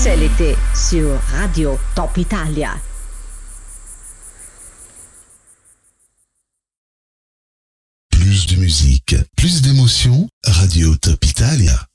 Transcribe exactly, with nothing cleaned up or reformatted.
C'est l'été sur Radio Top Italia. Plus de musique, plus d'émotions, Radio Top Italia.